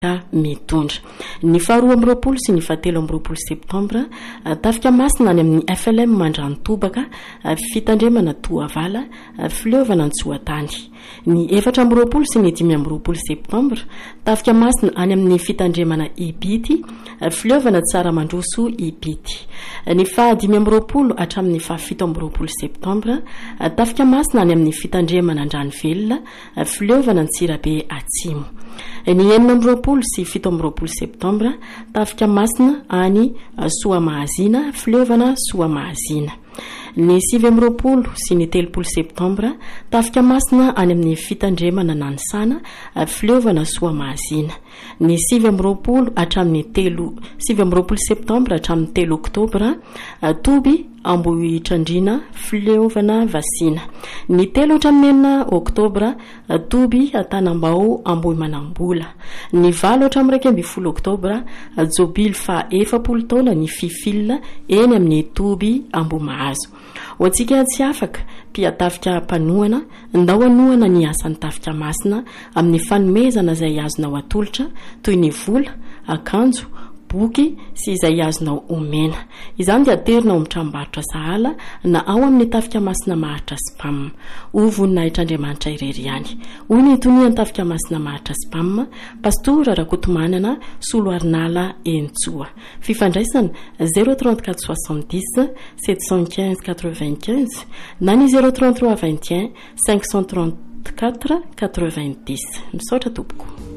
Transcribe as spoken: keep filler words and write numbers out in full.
mitondra ny faharoa amby roapolo sy ny fahatelo amby roapolo septambra tafika masina any amin'ny F L M Mandrantobaka fitandremana Toavala fleuvana Antsoatany. Ny efatra amby roapolo sy ny dimy amby roapolo septambra tafika masina any amin'ny fitandremana Ibity fleuvana Tsaramandroso Ibity. Ny fahadimy amby roapolo hatramin'ny fahafito amby roapolo septambra tafika masina any amin'ny fitandremana Andranovelona fleuvana Antsirabe Atsimo. Ny enina amby roapolo sy fito amby roapolo septambra tafika masina any Soamahazina fleuvana Soamahazina. Ny sivy amby roapolo sy ny telopolo septambra tafika masina any amin'ny fitandremana Nanisana fleuvana Soamahazina. Ny sivy amby roapolo hatramin'ny telo sivy amby roapolo septambra hatramin'ny telo oktobra Toby Ambohitrandrina fleuvana Vasina. Ny telo hatramin'ny enina oktobra Toby Tanambao Ambohimanambola. Ny valo hatramin'ny iraika amby folo oktobra Jobily fa efapolo taona ny fifilina eny amin'ny Toby Ambohimahazo. Hoantsika tsy afaka mpiatafika mpanohana ndao anohana ny asan'ny tafika masina amin'ny fanomezana izay azonao atolotra toy ny vola, akanjo, boky sy izay azonao omena. Izany dia aterina ao amin'ny tranombarotra Sahala na ao amin'ny tafika masina Maharitra Spam. Ovonina Andriamanitra irery ihany. Hoy ny itonian'ny tafika masina Maharitra Spam, Pastora Rakotomanana Soloarnala Entsoa. Fifandraisana zéro trente-quatre soixante-dix sept cent quinze quatre-vingt-quinze na ny zéro trente-trois vingt et un cinq cent trente-quatre quatre-vingt-dix. Misaotra tompoko.